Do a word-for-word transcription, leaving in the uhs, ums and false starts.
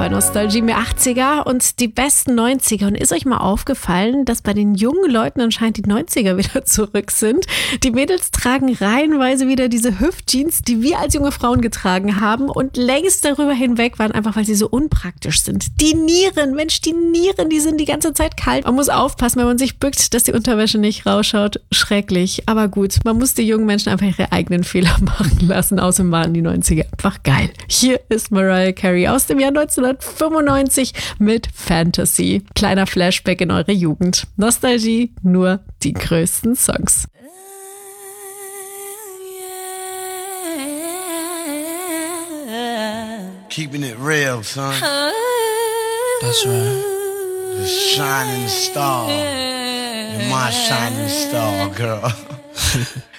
bei Nostalgie mir achtziger und die besten neunziger. Und ist euch mal aufgefallen, dass bei den jungen Leuten anscheinend die neunziger wieder zurück sind? Die Mädels tragen reihenweise wieder diese Hüftjeans, die wir als junge Frauen getragen haben und längst darüber hinweg waren, einfach weil sie so unpraktisch sind. Die Nieren, Mensch, die Nieren, die sind die ganze Zeit kalt. Man muss aufpassen, wenn man sich bückt, dass die Unterwäsche nicht rausschaut. Schrecklich. Aber gut, man muss die jungen Menschen einfach ihre eigenen Fehler machen lassen. Außerdem waren die neunziger einfach geil. Hier ist Mariah Carey aus dem Jahr neunzehnhundertfünfundneunzig mit Fantasy. Kleiner Flashback in eure Jugend. Nostalgie, nur die größten Songs. Keeping it real, son. That's right. The shining star. You're my shining star, girl.